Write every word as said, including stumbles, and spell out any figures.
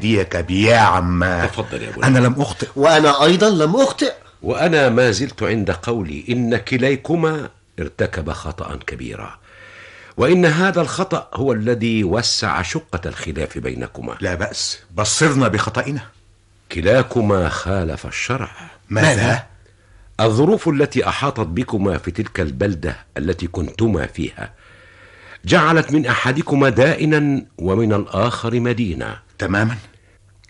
أهديك بي يا عم. تفضل يا ابو. أنا لم أخطئ. وأنا أيضا لم أخطئ. وأنا ما زلت عند قولي إن كليكما ارتكب خطأ كبيرا، وإن هذا الخطأ هو الذي وسع شقة الخلاف بينكما. لا بأس، بصرنا بخطئنا. كلاكما خالف الشرع. ماذا؟ الظروف التي أحاطت بكما في تلك البلدة التي كنتما فيها جعلت من أحدكما دائنا ومن الآخر مدينة. تماما.